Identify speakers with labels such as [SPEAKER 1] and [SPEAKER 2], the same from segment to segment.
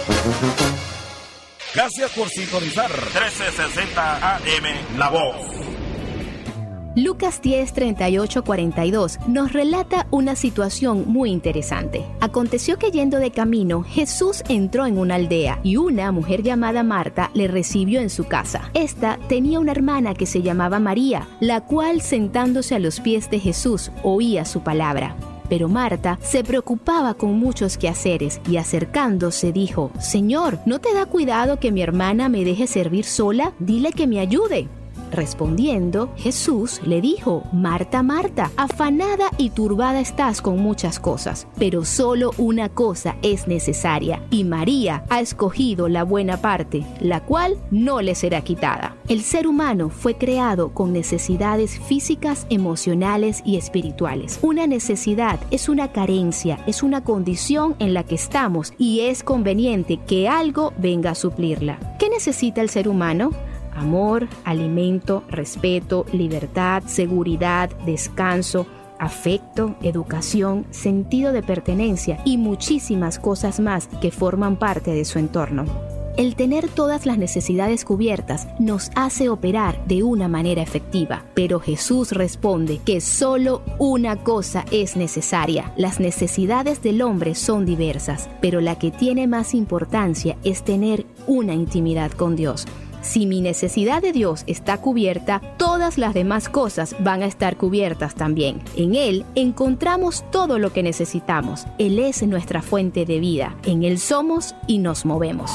[SPEAKER 1] Gracias por sintonizar 1360 AM La Voz.
[SPEAKER 2] Lucas 10, 38, 42 nos relata una situación muy interesante. Aconteció que yendo de camino, Jesús entró en una aldea y una mujer llamada Marta le recibió en su casa. Esta tenía una hermana que se llamaba María, la cual sentándose a los pies de Jesús oía su palabra. Pero Marta se preocupaba con muchos quehaceres y acercándose dijo: «Señor, ¿no te da cuidado que mi hermana me deje servir sola? Dile que me ayude». Respondiendo, Jesús le dijo: «Marta, Marta, afanada y turbada estás con muchas cosas, pero solo una cosa es necesaria, y María ha escogido la buena parte, la cual no le será quitada». El ser humano fue creado con necesidades físicas, emocionales y espirituales. Una necesidad es una carencia, es una condición en la que estamos y es conveniente que algo venga a suplirla. ¿Qué necesita el ser humano? Amor, alimento, respeto, libertad, seguridad, descanso, afecto, educación, sentido de pertenencia y muchísimas cosas más que forman parte de su entorno. El tener todas las necesidades cubiertas nos hace operar de una manera efectiva, pero Jesús responde que solo una cosa es necesaria. Las necesidades del hombre son diversas, pero la que tiene más importancia es tener una intimidad con Dios. Si mi necesidad de Dios está cubierta, todas las demás cosas van a estar cubiertas también. En Él encontramos todo lo que necesitamos. Él es nuestra fuente de vida. En Él somos y nos movemos.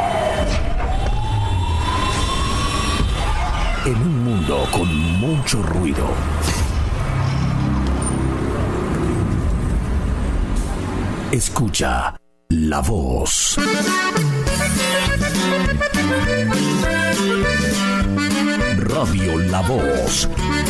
[SPEAKER 3] En un mundo con mucho ruido, escucha La Voz. Radio La Voz.